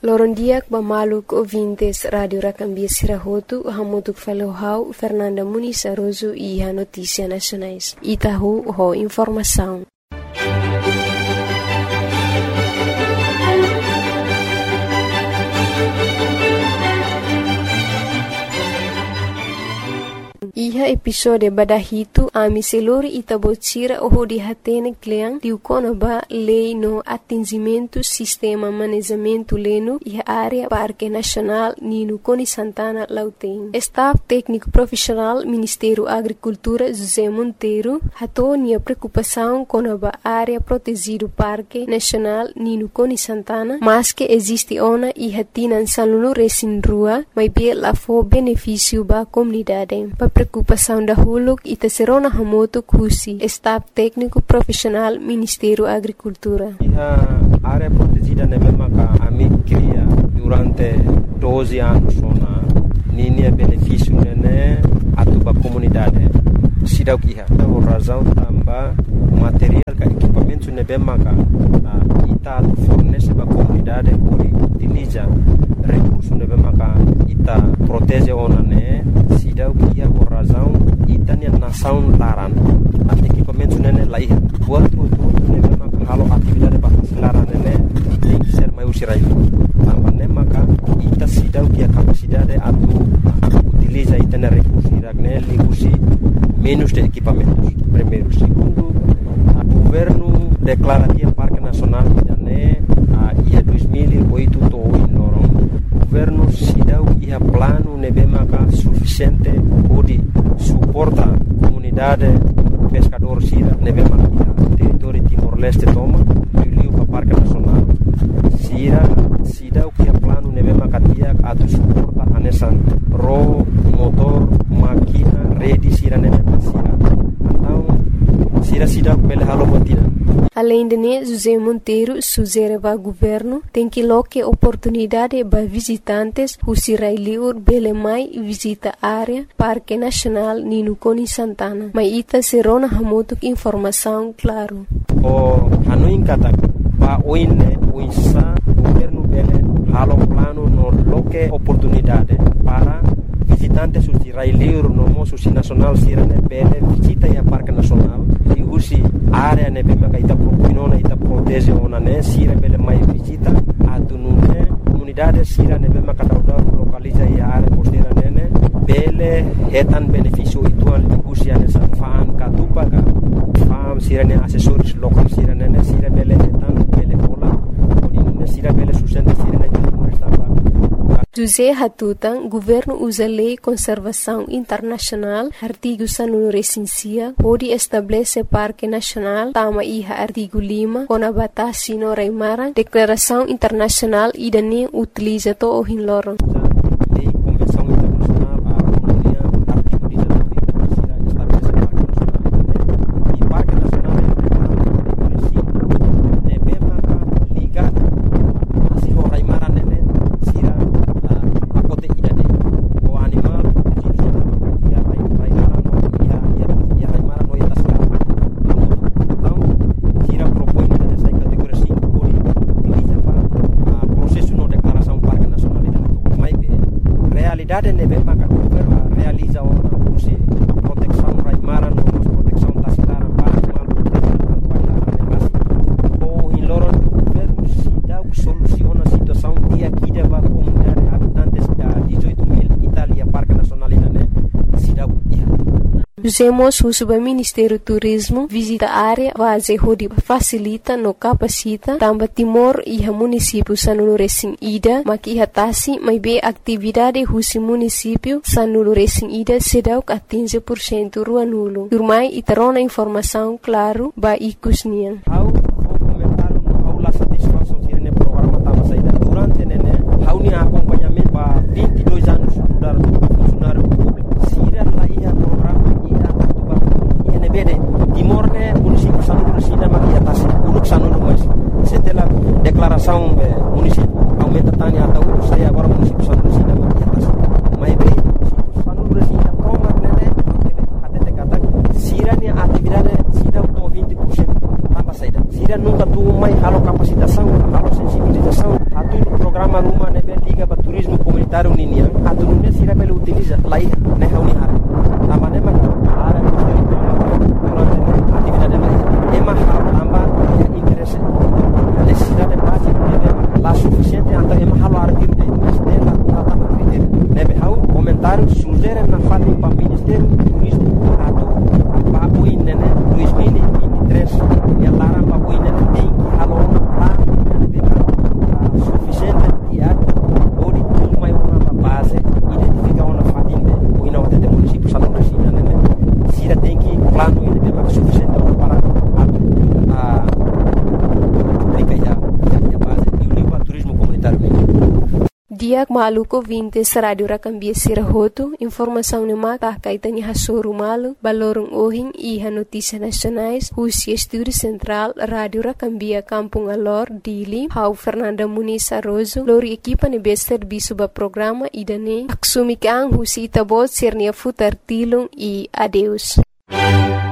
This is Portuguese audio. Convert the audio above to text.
Loron dia Bamaluk ouvintes Rádio Racambia Sirahotu, Hamutuk Falohau, Fernanda Muniz Aroso e a Notícia Nacionais. Itahu, ho informação. Iha episode badahitu ami selori itabotira oho di hatene kleang diukona ba lei no atingimento sistema manejamento leno iha área Parque Nacional Nino Coni Santana Lauteng. Staff técnico profissional Ministério Agricultura José Monteiro hatonia preocupação com a área protegido Parque Nacional Nino Coni Santana, mas que existe ona iha tinan salunu resin rua, mas be la fo benefício ba comunidade. Preocupação da Huluk e Tesserona Hamoto Kusi, Staff Técnico Profissional Ministério Agricultura. A área protegida na mesma que a mim cria durante 12 anos na linha benefício né a tua comunidade. Sida o que é a razão também material que equipamento na mesma que ita fornece para a comunidade por utiliza recursos na mesma que ita protege ona né. Sida o que é a razão ita nem nação laran a equipamento né lá é outro né mesma que halo atividade para laran né tem que ser mais usirai também né maka ita sida o que é a capacidade a utiliza ita né recursos né ligusi menos de equipamentos. Primeiro, segundo, o governo declara que o Parque Nacional né ia 2008 to em Lorong. O governo se dá o plano nebemaka suficiente para suportar a comunidade pescador sira nebemaka território Timor-Leste toma viu para o Parque Nacional. Sira se dá o plano nebemaka dia a suportar a nessa ro motor máquina rede sira nebemaka sira. Então sira pela halo batida. Além de José Monteiro sugere ao governo tem que loque oportunidade para visitantes who sirai liur bele mai visita área Parque Nacional Nino Coni Santana. Mas ita serona hamotuk informação claro. O hanuin kata pa oine uisa governo bele halo plano no loque oportunidade para visitantes who sirai liur no mo susi nacional sirane bele visita ya Parque Nacional e usi área ne bema ita propinona ita protege ona ne sira bele mai visita atunune comunidade sira ne bema kadauda localiza ya área costeira nene bele hetan benefício ituan usi ane sa faan katupaga fam sira ne assessores local sira nene sira bele hetan bele pola odinune sira bele sustenta sira ne José Hatutan, governo usa lei conservação internacional, artigo sanunu recensia, pode estabelecer Parque Nacional, tama iha artigo 5, com a batasi no Raimara, declaração internacional e dane utiliza to o hinloron. realiza uma proteção raimara, proteção tacilara para animal, ou em Loron, o governo se dá o soluciona a situação e aqui da comunidade habitantes da 18.000 Itália, Parque Nacional se dá o Usemos o Ministério Turismo visita a área base onde facilita no capacita também Timor e o município Sanulu Recém Ida, mas que hatasi mais bem atividade o município Sanulu Recém Ida se dá a 15% rua nulo. Turmai e terona informação claro ba ikusnian. How satisfação tirene programa tava saída durante nene how ni acompanhamento para 22 anos estudar funcionário público. Sira lá ia programa Timor ne município Sanulu Resina maki atas uluk Sanulu mas setelah declaração município aumenta tanya atau saya agora município Sanulu Resina maki atas mai be Sanulu Resina toma nene até te kata sira ni atividade sira to 20% tambah saída sira nunca tu mai halo capacitação halo sensibilização atu programa rumah comunitário ninia atu nunia sira pele utiliza lai ne haunihara tamane ma ara durante atividade lai ema hamba interesse necessidade básica de lá suficiente anta ema halo artigo de ministério tata critério nebe hau comentário sugere na fali para ministério turismo atu papo inene 2023 e lara papo inene tem que halo lá suficiente diário ou de tudo mais uma base identificar uma fatinde ou ina até município salão da China né sira tem que plano ele tem mais suficiente para a aplicar já base e o livro turismo comunitário Diak maluko vintes radio rakambia sirahoto, informação ni maka kaitanya hasoro malu, balorong ohing iha notícias nacionais, Rusia Estúdio Central, Radio Rakambia Kampung Alor, Dili, Hau Fernanda Muniz Arrozo, lori equipa ni bester bisuba programa idane, aksumikang Husi Itabot sirnia futar tilong e adeus.